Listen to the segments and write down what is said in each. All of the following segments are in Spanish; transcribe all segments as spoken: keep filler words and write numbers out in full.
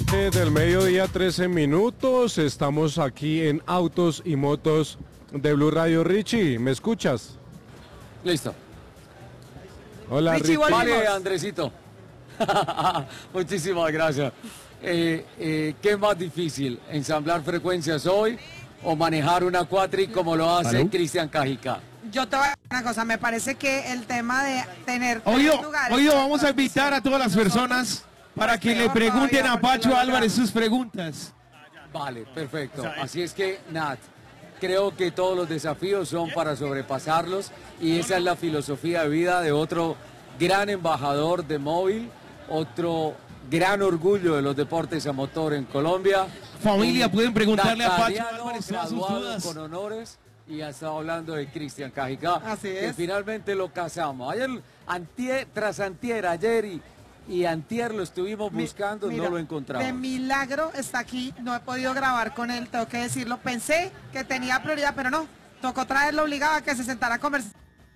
Del mediodía, trece minutos, estamos aquí en Autos y Motos de Blue Radio. Richie, ¿me escuchas? Listo. Hola, Richie. Richie. Vale, Andresito. Muchísimas gracias. Eh, eh, ¿Qué es más difícil, ensamblar frecuencias hoy o manejar una Quattric como lo hace Cristian Cajica? Yo te voy a decir una cosa, me parece que el tema de tener Hoy, lugares... hoy vamos a invitar a todas las personas para que le pregunten a Pacho Álvarez sus preguntas. Vale, perfecto. Así es que, Nat, creo que todos los desafíos son para sobrepasarlos y esa es la filosofía de vida de otro gran embajador de móvil, otro gran orgullo de los deportes a motor en Colombia. Familia, pueden preguntarle a Pacho Álvarez todas sus graduado dudas. con honores y ha estado hablando de Cristian Cajica, Así que es. finalmente lo casamos. Ayer, antier, tras antier, ayer y, y antier lo estuvimos buscando, Mira, no lo encontramos. de milagro está aquí, no he podido grabar con él, tengo que decirlo. Pensé que tenía prioridad, pero no. Tocó traerlo obligado a que se sentara a conversar.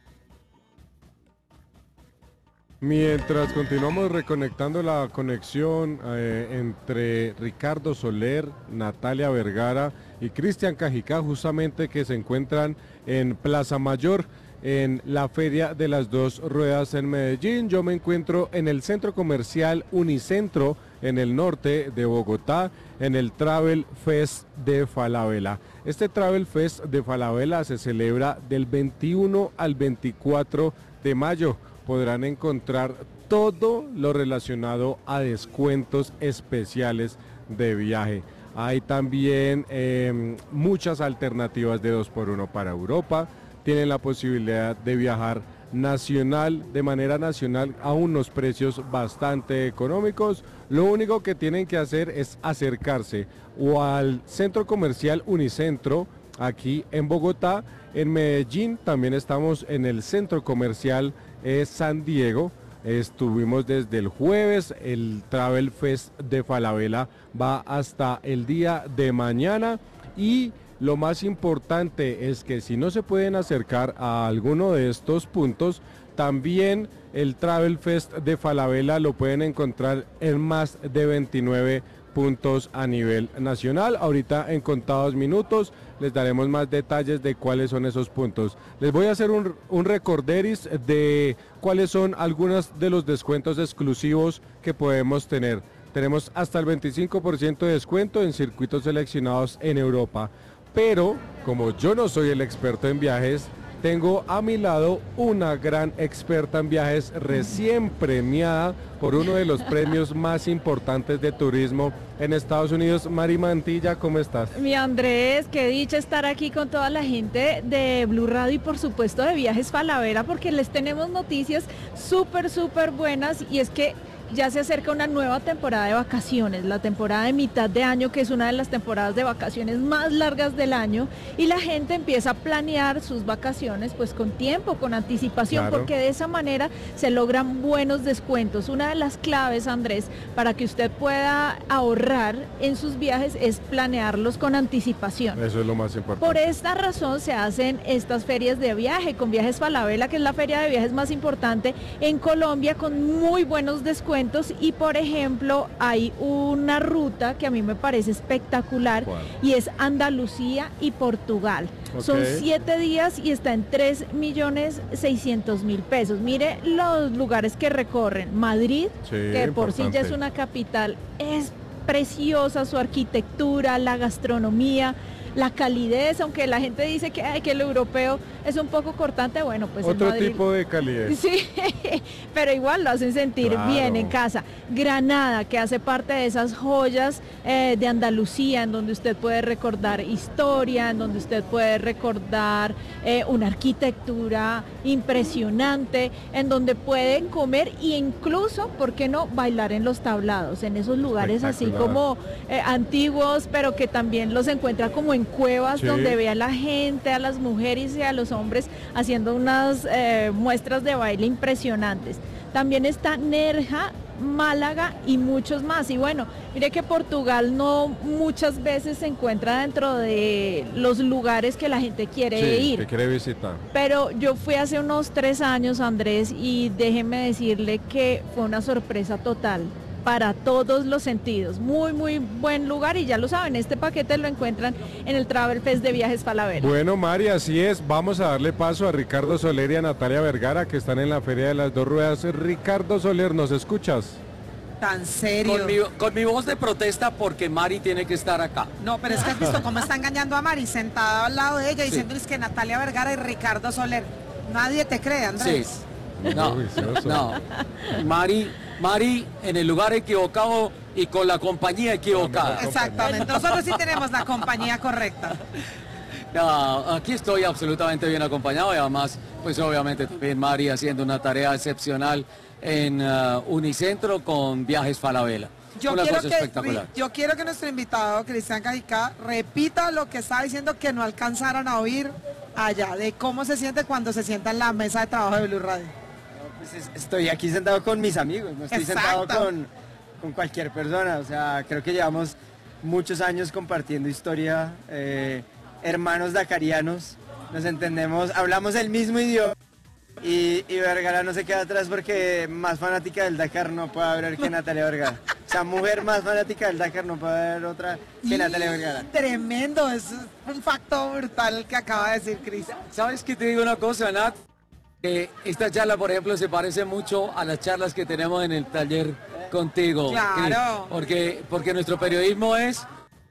Mientras continuamos reconectando la conexión eh, entre Ricardo Soler, Natalia Vergara y Cristian Cajica, justamente que se encuentran en Plaza Mayor, en la Feria de las Dos Ruedas en Medellín. Yo me encuentro en el centro comercial Unicentro, en el norte de Bogotá, en el Travel Fest de Falabella. Este Travel Fest de Falabella se celebra del veintiuno al veinticuatro de mayo. Podrán encontrar todo lo relacionado a descuentos especiales de viaje. Hay también eh, muchas alternativas de dos por uno para Europa. Tienen la posibilidad de viajar nacional, de manera nacional, a unos precios bastante económicos. Lo único que tienen que hacer es acercarse o al centro comercial Unicentro, aquí en Bogotá. En Medellín también estamos en el centro comercial eh, San Diego. Estuvimos desde el jueves, el Travel Fest de Falabella va hasta el día de mañana y lo más importante es que si no se pueden acercar a alguno de estos puntos, también el Travel Fest de Falabella lo pueden encontrar en más de veintinueve puntos a nivel nacional. Ahorita en contados minutos les daremos más detalles de cuáles son esos puntos. Les voy a hacer un, un recorderis de cuáles son algunos de los descuentos exclusivos que podemos tener. Tenemos hasta el veinticinco por ciento de descuento en circuitos seleccionados en Europa, pero como yo no soy el experto en viajes, tengo a mi lado una gran experta en viajes, recién premiada por uno de los premios más importantes de turismo en Estados Unidos. Mari Mantilla, ¿cómo estás? Mi Andrés, qué dicha estar aquí con toda la gente de Blue Radio y por supuesto de Viajes Falabella, porque les tenemos noticias súper, súper buenas y es que ya se acerca una nueva temporada de vacaciones, la temporada de mitad de año, que es una de las temporadas de vacaciones más largas del año, y la gente empieza a planear sus vacaciones pues con tiempo, con anticipación, Claro. porque de esa manera se logran buenos descuentos. Una de las claves, Andrés, para que usted pueda ahorrar en sus viajes es planearlos con anticipación. Eso es lo más importante. Por esta razón se hacen estas ferias de viaje con Viajes Falabella, que es la feria de viajes más importante en Colombia, con muy buenos descuentos. Y por ejemplo hay una ruta que a mí me parece espectacular. ¿Cuál? Y es Andalucía y Portugal. Ok. Son siete días y está en tres millones seiscientos mil pesos. Mire los lugares que recorren. Madrid, Sí, que por sí ya importante. es una capital, es preciosa su arquitectura, la gastronomía, la calidez, aunque la gente dice que, ay, que el europeo es un poco cortante, bueno, pues en Otro Madrid... tipo de calidez. Sí, pero igual lo hacen sentir Claro. bien en casa. Granada, que hace parte de esas joyas eh, de Andalucía, en donde usted puede recordar historia, en donde usted puede recordar eh, una arquitectura impresionante, en donde pueden comer e incluso, ¿por qué no?, bailar en los tablados, en esos lugares así Espectacular. como eh, antiguos, pero que también los encuentra como en cuevas, Sí. donde ve a la gente, a las mujeres y a los hombres haciendo unas eh, muestras de baile impresionantes. También está Nerja, Málaga y muchos más. Y bueno, mire que Portugal no muchas veces se encuentra dentro de los lugares que la gente quiere Sí, ir. que quiere visitar. Pero yo fui hace unos tres años, Andrés, y déjeme decirle que fue una sorpresa total. para todos los sentidos. Muy, muy buen lugar y ya lo saben, este paquete lo encuentran en el Travel Fest de Viajes Falabella. Bueno, Mari, así es. Vamos a darle paso a Ricardo Soler y a Natalia Vergara, que están en la Feria de las Dos Ruedas. Ricardo Soler, ¿nos escuchas? Tan serio. Con mi, con mi voz de protesta porque Mari tiene que estar acá. No, pero es que has visto cómo está engañando a Mari, sentada al lado de ella, Sí. diciéndoles que Natalia Vergara y Ricardo Soler. Nadie te cree, Andrés. Sí. No, Juicioso. no. Mari, Mari en el lugar equivocado y con la compañía equivocada. Exactamente. Nosotros sí tenemos la compañía correcta. No, aquí estoy absolutamente bien acompañado y además, pues obviamente también Mari haciendo una tarea excepcional en uh, Unicentro con Viajes Falabella. Yo Una quiero, cosa que, espectacular. yo quiero que nuestro invitado, Cristian Cajicá, repita lo que estaba diciendo que no alcanzaron a oír allá, de cómo se siente cuando se sienta en la mesa de trabajo de Blue Radio. Pues es- estoy aquí sentado con mis amigos, no estoy Exacto. sentado con, con cualquier persona. O sea, creo que llevamos muchos años compartiendo historia, eh, hermanos dacarianos, nos entendemos, hablamos el mismo idioma. Y, y Vergara no se queda atrás porque más fanática del Dakar no puede haber que Natalia Vergara. O sea, mujer más fanática del Dakar no puede haber otra que Natalia Vergara. Tremendo, es un facto brutal el que acaba de decir Cristian. ¿Sabes qué te digo una cosa, Nat? Que esta charla, por ejemplo, se parece mucho a las charlas que tenemos en el taller contigo. Claro. Cris, Porque, porque nuestro periodismo es...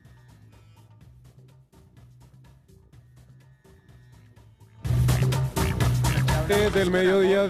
Del mediodía.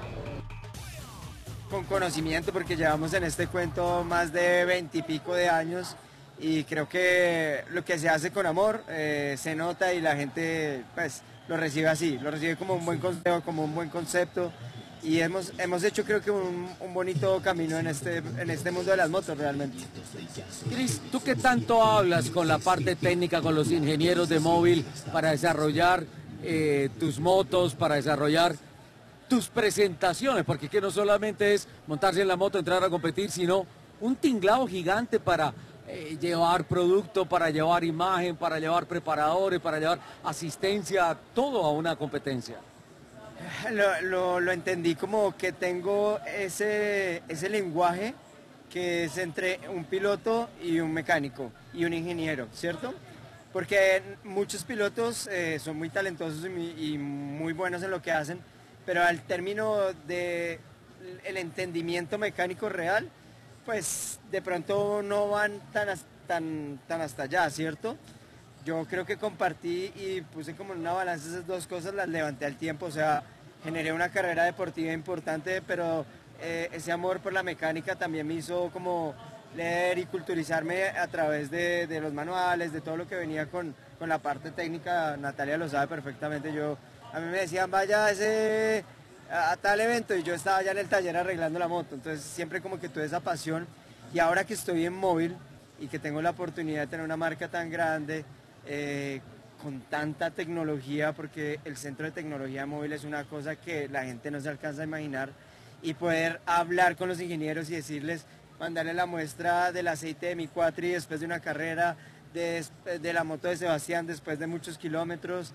Con conocimiento porque llevamos en este cuento más de veintipico de años y creo que lo que se hace con amor eh, se nota y la gente pues lo recibe así, lo recibe como un buen consejo, como un buen concepto y hemos, hemos hecho creo que un, un bonito camino en este, en este mundo de las motos realmente. Cris, ¿tú qué tanto hablas con la parte técnica, con los ingenieros de móvil para desarrollar eh, tus motos, para desarrollar tus presentaciones? Porque que no solamente es montarse en la moto, entrar a competir, sino un tinglado gigante para eh, llevar producto, para llevar imagen, para llevar preparadores, para llevar asistencia, todo a una competencia. Lo, lo- lo entendí como que tengo ese, ese lenguaje que es entre un piloto y un mecánico y un ingeniero, ¿cierto? Porque muchos pilotos eh, son muy talentosos y, muy- y muy buenos en lo que hacen, pero al término de el entendimiento mecánico real, pues de pronto no van tan, as- tan, tan hasta allá, ¿cierto? Yo creo que compartí y puse como en una balanza esas dos cosas, las levanté al tiempo, o sea, generé una carrera deportiva importante, pero eh, ese amor por la mecánica también me hizo como leer y culturizarme a través de, de los manuales, de todo lo que venía con, con la parte técnica. Natalia lo sabe perfectamente. Yo, a mí me decían, vaya a, ese, a, a tal evento, y yo estaba ya en el taller arreglando la moto, entonces siempre como que tuve esa pasión, y ahora que estoy en móvil y que tengo la oportunidad de tener una marca tan grande, eh, con tanta tecnología, porque el centro de tecnología móvil es una cosa que la gente no se alcanza a imaginar, y poder hablar con los ingenieros y decirles, mandarle la muestra del aceite de mi cuatri después de una carrera, de, de la moto de Sebastián después de muchos kilómetros,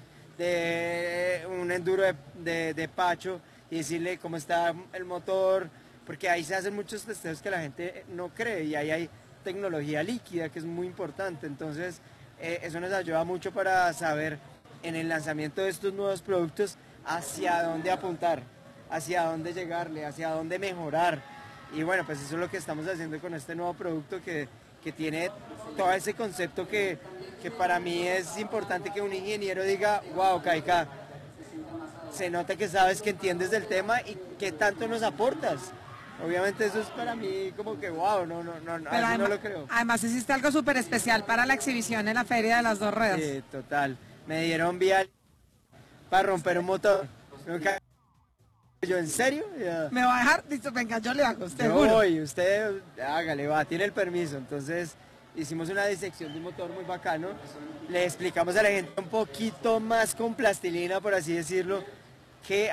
de un enduro de, de, de Pacho, y decirle cómo está el motor, porque ahí se hacen muchos testeos que la gente no cree, y ahí hay tecnología líquida que es muy importante. Entonces eh, eso nos ayuda mucho para saber en el lanzamiento de estos nuevos productos hacia dónde apuntar, hacia dónde llegarle, hacia dónde mejorar. Y bueno, pues eso es lo que estamos haciendo con este nuevo producto que, que tiene todo ese concepto que, que para mí es importante que un ingeniero diga, wow, Cajicá, se nota que sabes, que entiendes del tema y que tanto nos aportas. Obviamente eso es para mí como que wow, no, no, no, no, Pero así no además, lo creo. además hiciste algo súper especial para la exhibición en la Feria de las Dos Ruedas. Sí, total. Me dieron vía para romper un motor. Nunca- Yo, ¿en serio? Ya. ¿Me va a dejar? Listo, venga, yo le hago, Yo seguro. voy, usted hágale, va, tiene el permiso. Entonces hicimos una disección de un motor muy bacano. Le explicamos a la gente un poquito más con plastilina, por así decirlo, que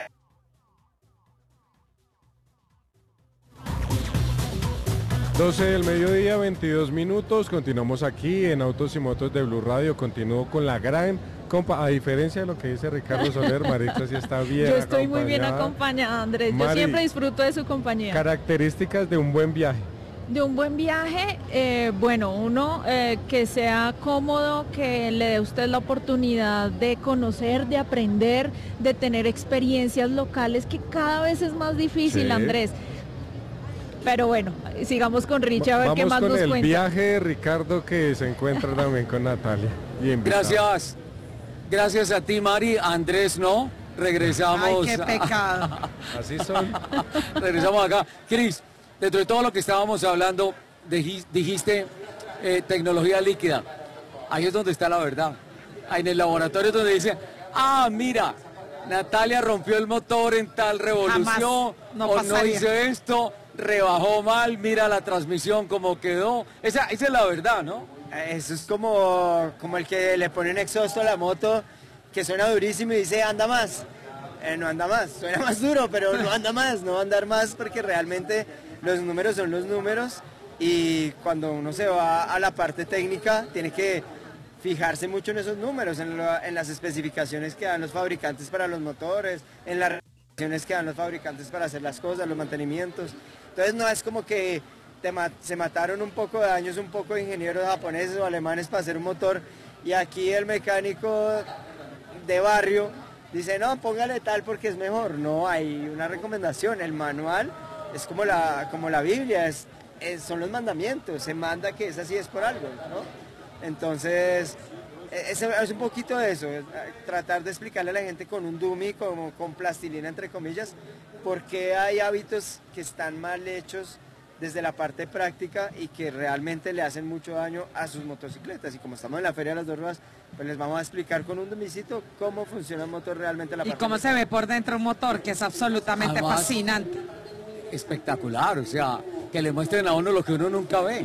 doce del mediodía, veintidós minutos. Continuamos aquí en Autos y Motos de Blue Radio. Continúo con la gran compa. A diferencia de lo que dice Ricardo Soler, Maritza sí está bien. Yo estoy muy bien acompañada. acompañada, Andrés. Yo Mari, siempre disfruto de su compañía. Características de un buen viaje. De un buen viaje, eh, bueno, uno eh, que sea cómodo, que le dé a usted la oportunidad de conocer, de aprender, de tener experiencias locales, que cada vez es más difícil, Sí. Andrés. Pero bueno, sigamos con Richie a ver Vamos qué más con nos el cuenta. viaje de Ricardo que se encuentra también con Natalia. y invitado. Gracias. Gracias a ti, Mari. Andrés, no. Regresamos. Ay, qué pecado. Así son. Regresamos acá. Cris, dentro de todo lo que estábamos hablando, deji- dijiste eh, tecnología líquida. Ahí es donde está la verdad. Ahí en el laboratorio es donde dicen, ah, mira, Natalia rompió el motor en tal revolución, Jamás, no o no pasaría. hizo esto, rebajó mal, mira la transmisión como quedó. Esa, esa es la verdad, ¿no? Eso es como, como el que le pone un exhausto a la moto que suena durísimo y dice anda más. Eh, no anda más, suena más duro, pero no anda más, no va a andar más porque realmente los números son los números y cuando uno se va a la parte técnica tiene que fijarse mucho en esos números, en, lo- en las especificaciones que dan los fabricantes para los motores, en las regulaciones que dan los fabricantes para hacer las cosas, los mantenimientos. Entonces no es como que te ma- se mataron un poco de años, un poco de ingenieros japoneses o alemanes para hacer un motor y aquí el mecánico de barrio dice, no, póngale tal porque es mejor. No, hay una recomendación, el manual es como la, como la Biblia, es, es- son los mandamientos, se manda que es así, es por algo, ¿no? Entonces, e- es, es un poquito de eso, es, eh, tratar de explicarle a la gente con un dummy, como con plastilina entre comillas, por qué hay hábitos que están mal hechos desde la parte práctica y que realmente le hacen mucho daño a sus motocicletas. Y como estamos en la Feria de las Dos Ruedas, pues les vamos a explicar con un dumicito cómo funciona el motor realmente. La Y parte cómo se ve por dentro un motor, que es absolutamente Además- fascinante. Espectacular, o sea, que le muestren a uno lo que uno nunca ve.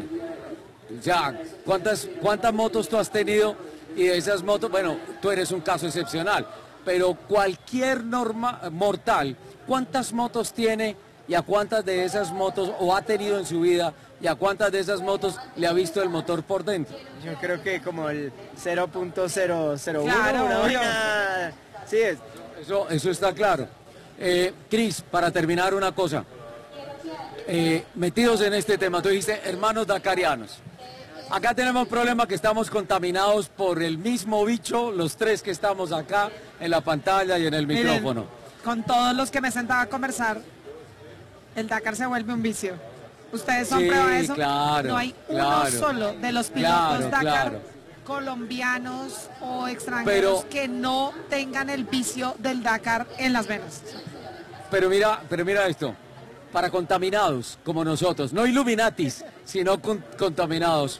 O sea, ¿cuántas, cuántas motos tú has tenido? Y de esas motos, bueno, tú eres un caso excepcional, pero cualquier norma, mortal, ¿cuántas motos tiene y a cuántas de esas motos o ha tenido en su vida y a cuántas de esas motos le ha visto el motor por dentro? Yo creo que como el cero punto cero cero uno, Claro, una obvio. vaina- Sí, es, Eso, eso está claro. Eh, Cris, para terminar una cosa. Eh, metidos en este tema, tú dijiste hermanos dakarianos. Acá tenemos un problema que estamos contaminados por el mismo bicho, los tres que estamos acá en la pantalla y en el Miren, micrófono. con todos los que me sentaba a conversar, el Dakar se vuelve un vicio. Ustedes son Sí, prueba de eso. claro, no hay claro. uno solo de los pilotos Claro, Dakar claro. colombianos o extranjeros Pero- que no tengan el vicio del Dakar en las venas. Pero mira, pero mira esto, para contaminados como nosotros, no Illuminatis, sino con- contaminados,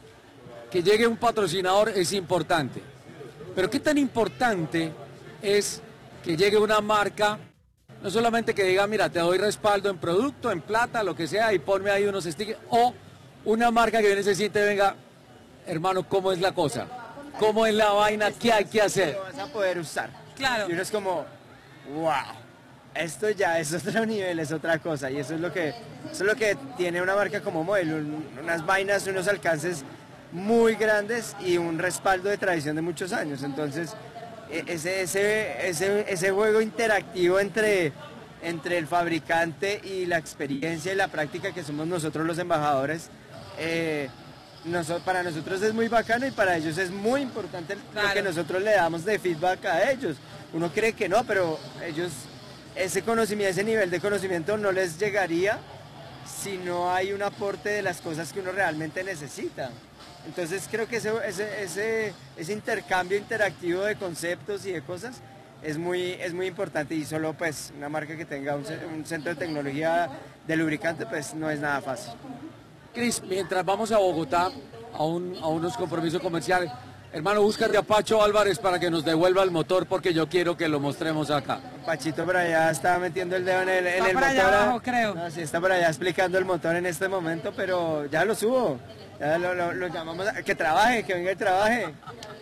que llegue un patrocinador es importante. Pero qué tan importante es que llegue una marca, no solamente que diga, mira, te doy respaldo en producto, en plata, lo que sea, y ponme ahí unos stickers, o una marca que viene y se siente, venga, hermano, ¿cómo es la cosa? ¿Cómo es la vaina? ¿Qué hay que hacer? lo vas a poder usar. Claro. Y uno es como, wow, esto ya es otro nivel, es otra cosa. Y eso es lo que, eso es lo que tiene una marca como Model, un- unas vainas, unos alcances muy grandes y un respaldo de tradición de muchos años. Entonces, e- ese, ese, ese, ese juego interactivo entre, entre el fabricante y la experiencia y la práctica que somos nosotros los embajadores, eh, noso- para nosotros es muy bacano y para ellos es muy importante lo Claro. que nosotros le damos de feedback a ellos. Uno cree que no, pero ellos, ese conocimiento, ese nivel de conocimiento no les llegaría si no hay un aporte de las cosas que uno realmente necesita. Entonces creo que ese, ese, ese, ese intercambio interactivo de conceptos y de cosas es muy, es muy importante y solo pues una marca que tenga un, ce- un centro de tecnología de lubricante pues no es nada fácil. Cris, mientras vamos a Bogotá a, un- a unos compromisos comerciales, hermano, búscate a Pacho Álvarez para que nos devuelva el motor porque yo quiero que lo mostremos acá. Pachito por allá está metiendo el dedo en el, en Está el por motor. allá abajo, creo. No, sí, está por allá explicando el motor en este momento, pero ya lo subo. Ya lo, lo- lo llamamos a que trabaje, que venga y trabaje.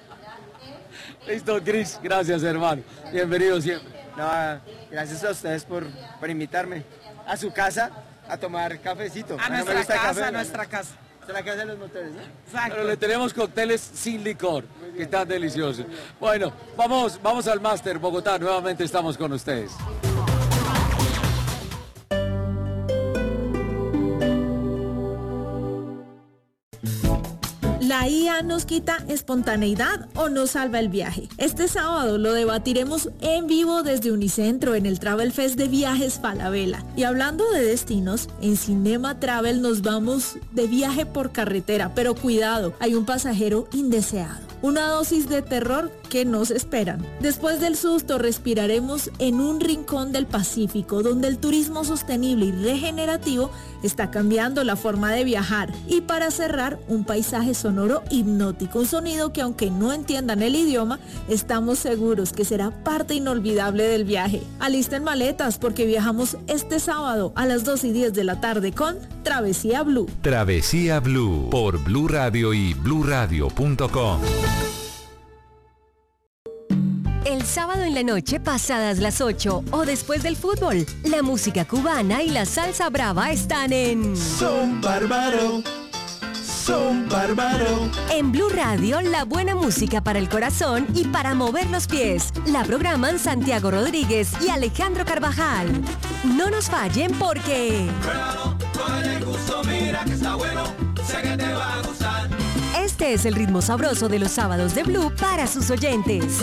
Listo, Cris, gracias hermano. Bienvenido siempre. No, gracias a ustedes por, por invitarme a su casa a tomar cafecito. A mí no me nuestra gusta el casa, café, a ¿no? nuestra casa. Esta es la casa de los motores, ¿no? Exacto. Pero le tenemos cócteles sin licor, que están deliciosos. Bueno, vamos, vamos al máster Bogotá, nuevamente estamos con ustedes. ¿La I A nos quita espontaneidad o nos salva el viaje? Este sábado lo debatiremos en vivo desde Unicentro en el Travel Fest de Viajes Falabella. Y hablando de destinos, en Cinema Travel nos vamos de viaje por carretera, pero cuidado, hay un pasajero indeseado. Una dosis de terror que nos esperan. Después del susto respiraremos en un rincón del Pacífico donde el turismo sostenible y regenerativo está cambiando la forma de viajar. Y para cerrar, un paisaje sonoro hipnótico, un sonido que aunque no entiendan el idioma, estamos seguros que será parte inolvidable del viaje. Alisten maletas porque viajamos este sábado a las dos y diez de la tarde con Travesía Blue. Travesía Blue por Blue Radio y blue radio punto com. El sábado en la noche pasadas las ocho o después del fútbol, la música cubana y la salsa brava están en Son Bárbaro, Son Bárbaro. En Blue Radio, la buena música para el corazón y para mover los pies. La programan Santiago Rodríguez y Alejandro Carvajal. No nos fallen porque... Pruébalo, cógele el gusto, mira que está bueno, sé que te va a gustar. Este es el ritmo sabroso de los sábados de Blue para sus oyentes.